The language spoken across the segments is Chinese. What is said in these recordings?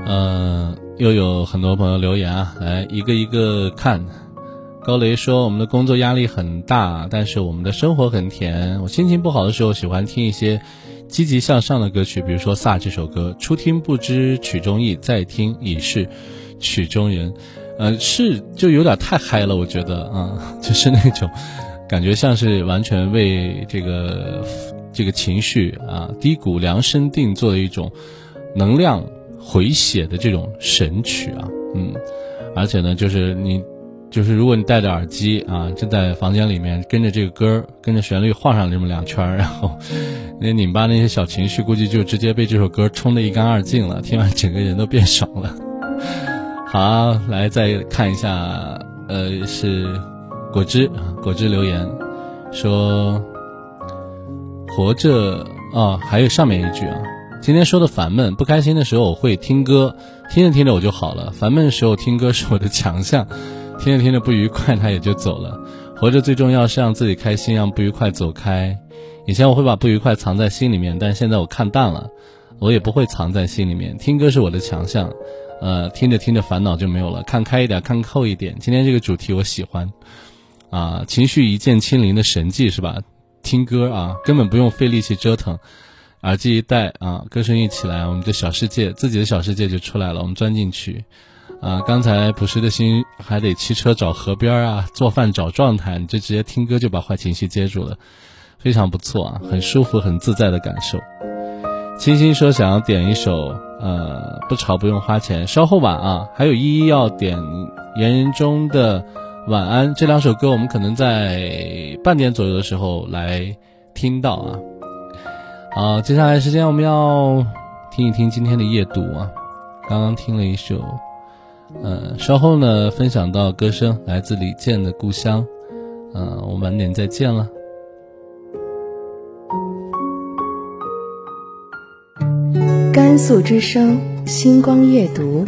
又有很多朋友留言啊，来一个一个看。高雷说我们的工作压力很大，但是我们的生活很甜。我心情不好的时候喜欢听一些积极向上的歌曲，比如说飒这首歌，初听不知曲中意，再听已是曲中人。是就有点太嗨了，我觉得就是那种感觉像是完全为这个情绪低谷量身定做的一种能量回血的这种神曲而且呢就是如果你戴着耳机就在房间里面跟着这个歌跟着旋律晃上这么2圈，然后你把那些小情绪估计就直接被这首歌冲得一干二净了，听完整个人都变爽了。好，来再看一下是果汁留言说活着还有上面一句今天说的烦闷，不开心的时候我会听歌，听着听着我就好了。烦闷的时候听歌是我的强项，听着听着不愉快它也就走了。活着最重要是让自己开心，让不愉快走开。以前我会把不愉快藏在心里面，但现在我看淡了，我也不会藏在心里面。听歌是我的强项，听着听着烦恼就没有了，看开一点，看透一点。今天这个主题我喜欢情绪一键清零的神迹是吧？听歌根本不用费力气折腾，耳机一戴歌声一起来，我们的小世界，自己的小世界就出来了，我们钻进去刚才朴实的心还得骑车找河边做饭找状态，你就直接听歌就把坏情绪接住了，非常不错很舒服很自在的感受。清新说想要点一首不吵不用花钱，稍后晚还有依依要点言人中的晚安，这2首歌我们可能在半点左右的时候来听到好，接下来时间我们要听一听今天的夜读刚刚听了一首稍后呢分享到歌声来自李健的故乡我们晚点再见了。 甘肃之声星光夜读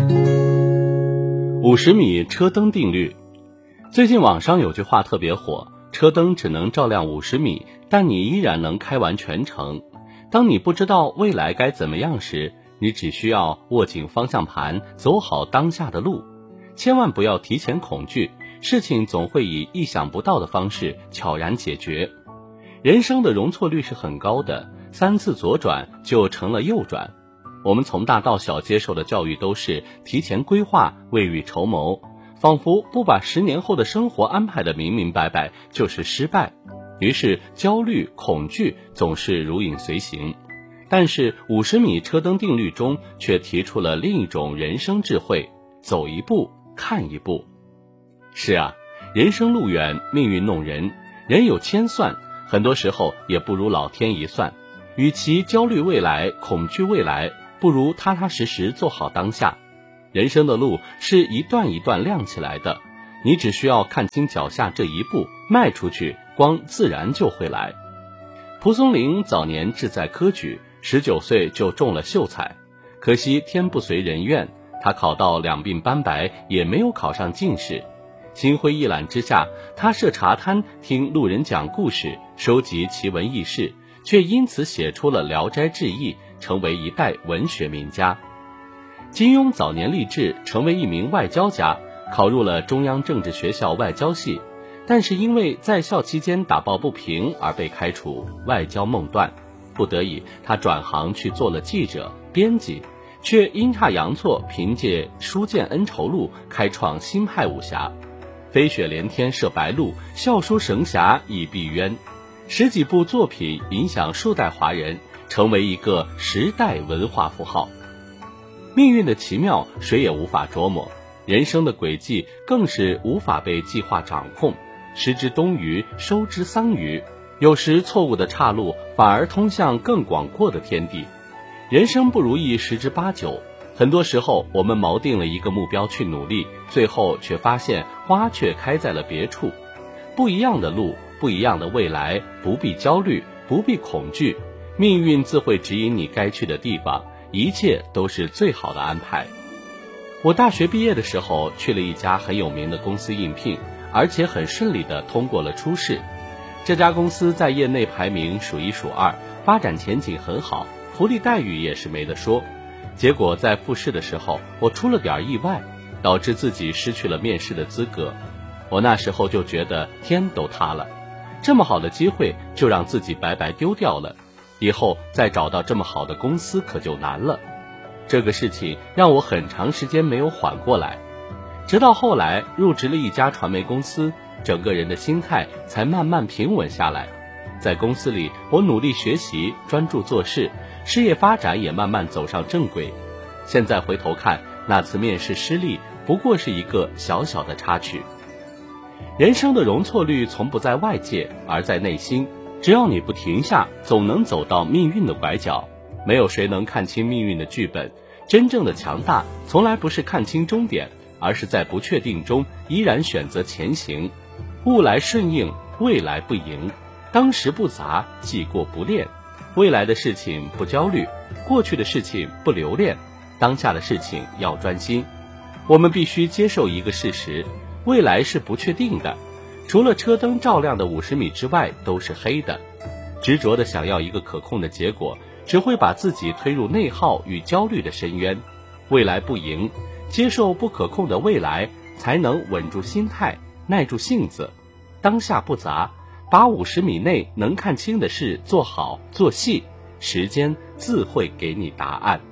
50米车灯定律。最近网上有句话特别火，车灯只能照亮50米，但你依然能开完全程。当你不知道未来该怎么样时，你只需要握紧方向盘，走好当下的路。千万不要提前恐惧，事情总会以意想不到的方式悄然解决。人生的容错率是很高的，3次左转就成了右转。我们从大到小接受的教育都是提前规划，未雨绸缪，仿佛不把10年后的生活安排得明明白白就是失败，于是焦虑恐惧总是如影随形。但是50米车灯定律中却提出了另一种人生智慧，走一步看一步。是人生路远，命运弄人，人有千算，很多时候也不如老天一算。与其焦虑未来恐惧未来，不如踏踏实实做好当下。人生的路是一段一段亮起来的，你只需要看清脚下这一步，迈出去，光自然就会来。蒲松龄早年志在科举，19岁就中了秀才，可惜天不随人愿，他考到2鬓斑白，也没有考上进士。心灰意懒之下，他设茶摊，听路人讲故事，收集奇闻异事，却因此写出了《聊斋志异》，成为一代文学名家。金庸早年立志成为一名外交家，考入了中央政治学校外交系，但是因为在校期间打抱不平而被开除，外交梦断。不得已，他转行去做了记者、编辑，却阴差阳错凭借《书剑恩仇录》开创新派武侠，飞雪连天射白鹿，笑书神侠倚碧鸳，10几部作品影响数代华人，成为一个时代文化符号。命运的奇妙谁也无法琢磨，人生的轨迹更是无法被计划掌控，失之东隅，收之桑榆，有时错误的岔路反而通向更广阔的天地。人生不如意10之8九，很多时候我们锚定了一个目标去努力，最后却发现花却开在了别处。不一样的路，不一样的未来，不必焦虑，不必恐惧，命运自会指引你该去的地方，一切都是最好的安排。我大学毕业的时候去了一家很有名的公司应聘，而且很顺利地通过了初试。这家公司在业内排名数1数2，发展前景很好，福利待遇也是没得说。 结果在复试的时候，我出了点意外，导致自己失去了面试的资格。我那时候就觉得天都塌了，这么好的机会就让自己白白丢掉了，以后再找到这么好的公司可就难了。这个事情让我很长时间没有缓过来，直到后来入职了一家传媒公司，整个人的心态才慢慢平稳下来。在公司里，我努力学习，专注做事，事业发展也慢慢走上正轨。现在回头看，那次面试失利不过是一个小小的插曲。人生的容错率从不在外界，而在内心。只要你不停下，总能走到命运的拐角。没有谁能看清命运的剧本，真正的强大从来不是看清终点，而是在不确定中依然选择前行。物来顺应，未来不迎，当时不杂，记过不恋。未来的事情不焦虑，过去的事情不留恋，当下的事情要专心。我们必须接受一个事实，未来是不确定的，除了车灯照亮的50米之外都是黑的。执着地想要一个可控的结果，只会把自己推入内耗与焦虑的深渊。未来不迎，接受不可控的未来，才能稳住心态，耐住性子。当下不杂，把50米内能看清的事做好做细，时间自会给你答案。